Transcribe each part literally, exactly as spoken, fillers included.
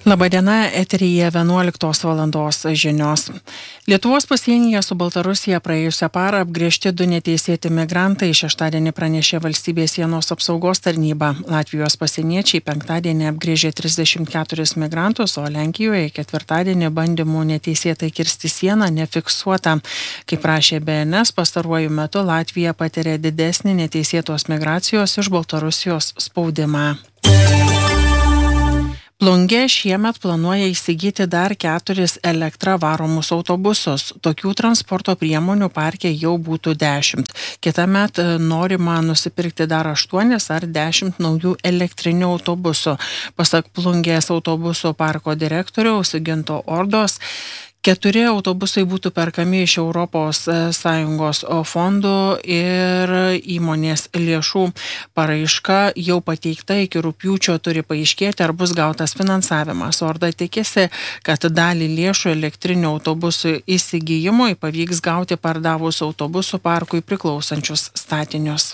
Labadiena, eteryje vienuoliktos valandos žinios. Lietuvos pasienyje su Baltarusija praėjusią parą apgręžti du neteisėti migrantai, šeštadienį pranešė Valstybės sienos apsaugos tarnyba. Latvijos pasieniečiai penktadienį apgręžė trisdešimt keturis migrantus, o Lenkijoje ketvirtadienį bandymų neteisėtai kirsti sieną nefiksuota. Kaip prašė B N S, pastaruoju metu Latvija patiria didesnį neteisėtos migracijos iš Baltarusijos spaudimą. Plungė šiemet planuoja įsigyti dar keturis elektra varomus autobusus. Tokių transporto priemonių parke jau būtų dešimt. Kitąmet norima nusipirkti dar aštuonis ar dešimt naujų elektrinių autobusų. Pasak Plungės autobusų parko direktoriaus Ginto Ordos, keturi autobusai būtų perkami iš Europos Sąjungos fondų ir įmonės lėšų. Paraiška jau pateikta, iki rugpjūčio turi paaiškėti, ar bus gautas finansavimas. Orda tikisi, kad dalį lėšų elektrinių autobusų įsigijimui pavyks gauti pardavus autobusų parkui priklausančius statinius.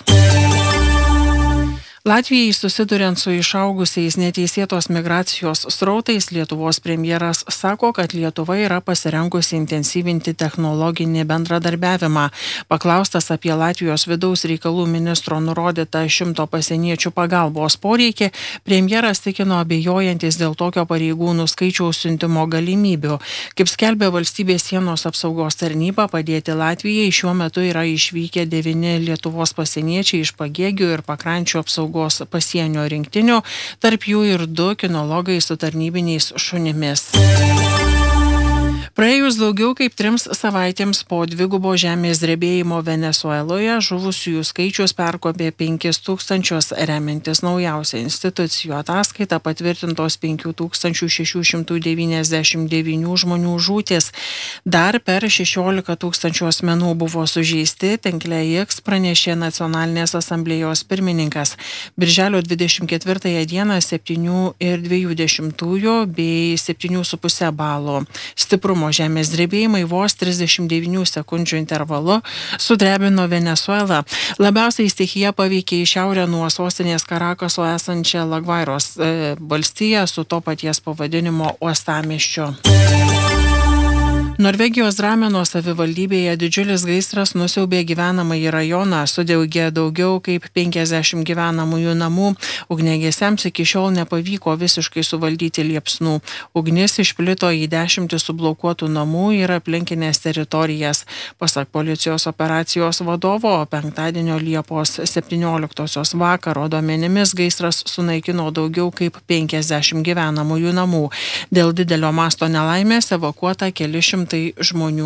Latvijai susiduriant su išaugusiais neteisėtos migracijos srautais, Lietuvos premjeras sako, kad Lietuva yra pasirengusi intensyvinti technologinį bendradarbiavimą. Paklaustas apie Latvijos vidaus reikalų ministro nurodytą šimto pasieniečių pagalbos poreikį, premjeras tikino abejojantis dėl tokio pareigūnų skaičiaus siuntimo galimybių. Kaip skelbė Valstybės sienos apsaugos tarnyba, padėti Latvijai šiuo metu yra išvykę devyni Lietuvos pasieniečiai iš Pagėgių ir Pakrančių apsaugos pasienio rinktinių, tarp jų ir du kinologai su tarnybiniais šunimis. Praėjus daugiau kaip trims savaitėms po dvigubo žemės drebėjimo Venesueloje žuvusiųjų skaičius perkopė penkis tūkstančius, remiantis naujausią institucijų ataskaitą patvirtintos penki tūkstančiai šeši šimtai devyniasdešimt devyni žmonių žūtis. Dar per šešiolika tūkstančių asmenų buvo sužeisti, tinkle X pranešė Nacionalinės asamblėjos pirmininkas. Birželio dvidešimt ketvirtąją dieną septynių ir dviejų dešimtųjų bei septynių su puse balo. Stiprumo žemės drebėjimai vos trisdešimt devynių sekundžių intervalu sudrebino Venesuelą. Labiausiai stichija paveikė į šiaurę nuo sostinės Karakaso esančią Lagvairos e, valstiją su to paties pavadinimo uostamiesčiu. Norvegijos Drameno savivaldybėje didžiulis gaisras nusiaubė gyvenamąjį rajoną, sudegė daugiau kaip penkiasdešimt gyvenamųjų namų. Ugniagesiams iki šiol nepavyko visiškai suvaldyti liepsnų. Ugnis išplito į dešimtį sublokuotų namų ir aplinkinės teritorijas. Pasak policijos operacijos vadovo, penktadienio Liepos septynioliktosios vakaro duomenimis gaisras sunaikino daugiau kaip penkiasdešimt gyvenamųjų namų. Dėl didelio masto nelaimės evakuota keli šimtai žmonių.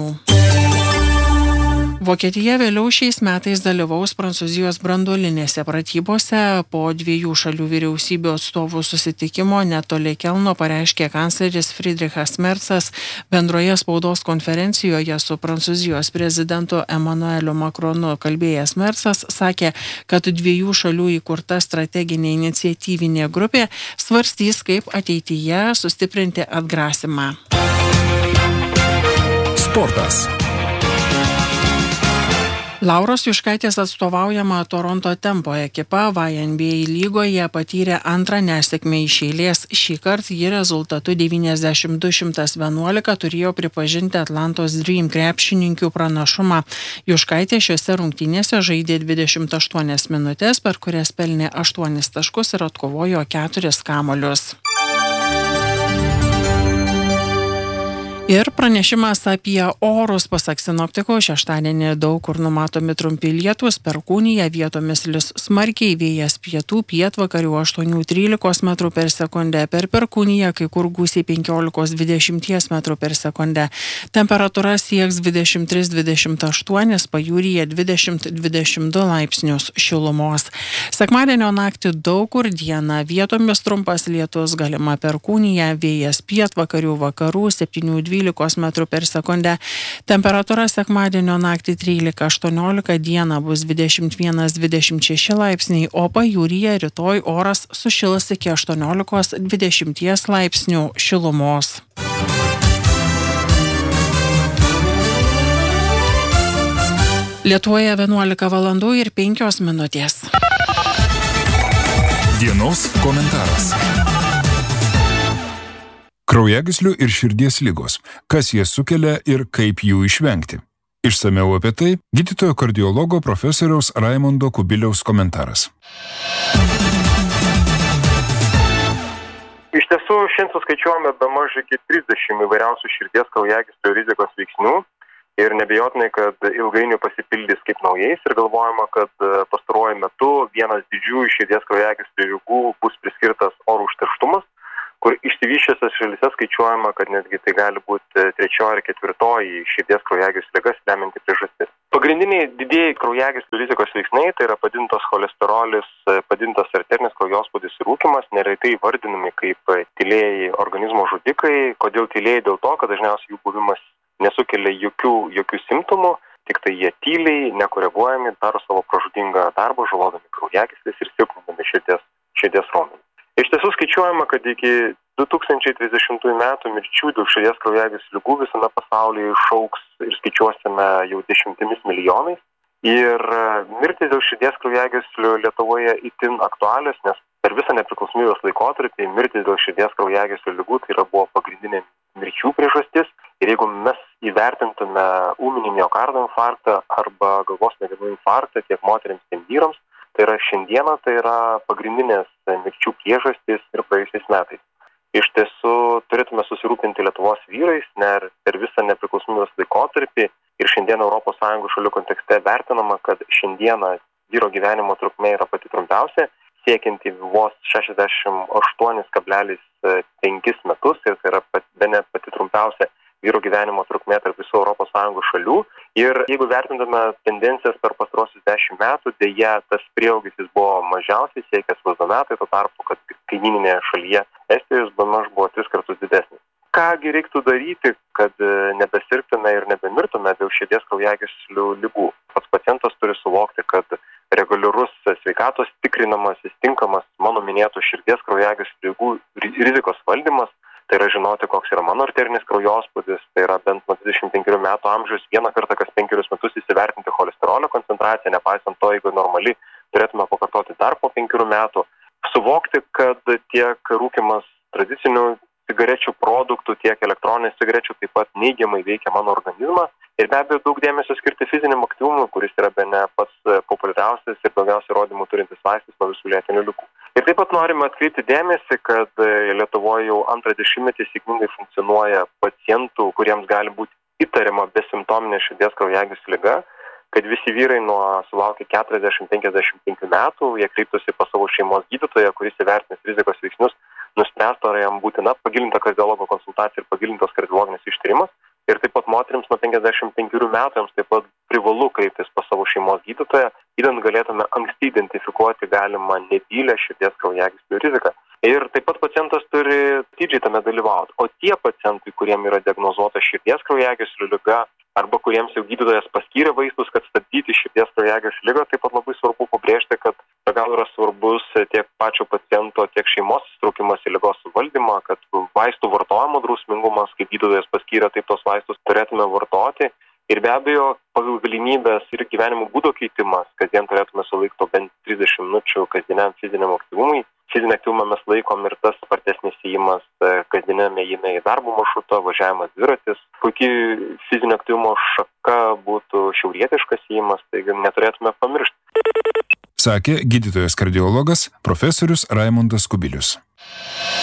Vokietija vėliau šiais metais dalyvaus Prancūzijos branduolinėse pratybose. Po dviejų šalių vyriausybių atstovų susitikimo netoli Kelno pareiškė kancleris Friedrichas Merzas. Bendroje spaudos konferencijoje su Prancūzijos prezidentu Emmanueliu Macronu kalbėjęs Merzas sakė, kad dviejų šalių įkurta strateginė iniciatyvinė grupė svarstys, kaip ateityje sustiprinti atgrasymą. Sportas. Lauros Juškaitės atstovaujama Toronto Tempo ekipa V N B A lygoje patyrė antrą nesėkmę iš eilės. Šįkart ji rezultatu devyniasdešimt du šimtas vienuolika turėjo pripažinti Atlantos Dream krepšininkių pranašumą. Juškaitė šiose rungtynėse žaidė dvidešimt aštuonias minutės, per kurias pelnė aštuonis taškus ir atkovojo keturis kamuolius. Ir pranešimas apie orus. Pasak sinoptikų, šeštadienį daug kur numatomi trumpi lietūs, perkūnija, vietomis lis smarkiai, vėjas pietų, pietvakarių aštuonių trylikos metrų per sekundę, per perkūniją kai kur gūsiai penkiolikos dvidešimt metrų per sekundę. Temperatūra sieks dvidešimt tris dvidešimt aštuoni, pajūryje dvidešimt dvidešimt du laipsnius šilumos. Sekmadienio naktį daug kur dieną, vietomis trumpas lietus, galima perkūnija, vėjas pietvakarių vakarų septynių dvylikos metrų per sekundę. Temperatūra sekmadienio naktį trylika aštuoniolika, dieną bus dvidešimt vienas dvidešimt šeši laipsniai, o pajūryje rytoj oras sušils iki aštuoniolikos dvidešimt laipsnių šilumos. Lietuvoje vienuolika valandų ir penkios minutės. Dienos komentaras. Kraujagyslių ir širdies ligos. Kas jas sukelia ir kaip jų išvengti? Išsamiau apie tai gydytojo kardiologo profesoriaus Raimundo Kubiliaus komentaras. Iš tiesų, šiandien suskaičiuojame bemaž iki trisdešimt įvairiausių širdies kraujagyslių rizikos veiksnių ir nebejotinai, kad ilgainiui pasipildys kaip naujais ir galvojama, kad pastaruoju metu vienas didžiųjų širdies kraujagyslių ligų bus priskirtas oro užterštumas, kur išsivysčiusiose šalyse skaičiuojama, kad netgi tai gali būti trečioji ir ketvirtoji širdies kraujagyslių ligas lemianti priežastis. Pagrindiniai didieji kraujagyslių rizikos veiksniai tai yra padidintas cholesterolis, padidintas arterinis kraujospūdis ir rūkymas, neretai vardinami kaip tylieji organizmo žudikai. Kodėl tylieji? Dėl to, kad dažniausiai jų buvimas nesukelia jokių, jokių simptomų, tik tai jie tyliai, nekoreguojami, daro savo pražudingą darbą, žalodami kraujagyslės ir silpnindami širdies, širdies raumenį. Iš tiesų skaičiuojama, kad iki du tūkstančiai trisdešimtųjų metų mirčių dėl širdies kraujagyslių ligų visame pasaulyje išaugs ir skaičiuosime jau dešimtimis milijonais. Ir mirtis dėl širdies kraujagyslių Lietuvoje itin aktualios, nes per visą nepriklausomybės laikotarpį mirtis dėl širdies kraujagyslių ligų tai yra buvo pagrindinė mirčių priežastis. Ir jeigu mes įvertintume ūminį miokardo infarktą arba galvos smegenų infarktą tiek moterims, tiek vyrams, tai yra šiandieną tai yra pagrindinės mirčių priežastys ir praėjusiais metais. Iš tiesų turėtume susirūpinti Lietuvos vyrais, nes per visą nepriklausomybės laikotarpį ir šiandien Europos Sąjungos šalių kontekste vertinama, kad šiandieną vyro gyvenimo trukmė yra pati trumpiausia, siekianti vos šešiasdešimt aštuoni kablelis penki metus ir tai yra bene pati trumpiausia vyro gyvenimo trukmė tarp visų Europos Sąjungos šalių. Ir jeigu vertintume tendencijas per pastarosius dešimt metų, dėja tas prieaugis buvo mažiausiai, siekęs vos du metai, tuo tarpu, kad kaimyninėje šalyje Estijos bemaž buvo tris kartus didesnis. Kągi reiktų daryti, kad nebesirgtume ir nebemirtume dėl širdies kraujagyslių ligų? Pats pacientas turi suvokti, kad reguliarus sveikatos tikrinamas, tinkamas mano minėtų širdies kraujagyslių ligų rizikos valdymas, tai yra žinoti, koks yra mano arterinis kraujospūdis, tai yra bent nuo dvidešimt penkerių metų amžiaus vieną kartą kas penkerius metus įsivertinti cholesterolio koncentraciją, nepaisant to, jeigu normali, turėtume pakartoti dar po penkerių metų. Suvokti, kad tiek rūkymas tradicinių cigarečių produktų, tiek elektroninės cigarečių taip pat neigiamai veikia mano organizmą ir be abejo daug dėmesio skirti fiziniam aktyvumui, kuris yra bene pats populiariausias ir daugiausiai įrodymų turintis vaistas nuo visų lėtinių ligų. Ir taip pat norime atkreipti dėmesį, kad Lietuvoje jau antrą dešimtmetį sėkmingai funkcionuoja pacientų, kuriems gali būti įtariama besimptominė širdies kraujagyslių liga, kad visi vyrai nuo sulaukę keturiasdešimt penkiasdešimt penkių metų, jie kreiptųsi pas savo šeimos gydytoją, kuris įvertinęs rizikos veiksnius, nuspręstų, ar jam būtina pagilinta kardiologo konsultacija ir pagilintas kardiologinis ištyrimas. Ir taip pat moterims nuo penkiasdešimt penkerių metų jiems taip pat privalu kreiptis pas savo šeimos gydytoją, idant galėtume anksti identifikuoti galimą nebylę širdies kraujagyslių riziką. Ir taip pat pacientas turi atidžiai tame dalyvauti. O tie pacientai, kuriem yra diagnozuota širdies kraujagyslių liga, arba kuriems jau gydytojas paskyrė vaistus, kad stabdyti širdies kraujagyslių ligą, taip pat labai svarbu pabrėžti, kad be galo yra svarbus tiek pačio paciento, tiek šeimos įsitraukimas į ligos suvaldymą, kad vaistų vartojimo drausmingumas, kaip gydytojas paskyrė, taip tos vaistus turėtume vartoti. Ir be abejo, pagal galimybės ir gyvenimo būdo keitimas, kasdien turėtume sulaikti bent trisdešimt minučių kasdieniam fiziniam aktyvumui. Fizinį aktyvumą mes laikom ir tas spartesnis įėjimas kasdieniam ėjime į darbo maršrutą, važiavimas dviratis. Puikiai fizinio aktyvumo šaka būtų šiaurietiškas įėjimas, taigi neturėtume pamiršti. Sakė gydytojas kardiologas profesorius Raimundas Kubilius.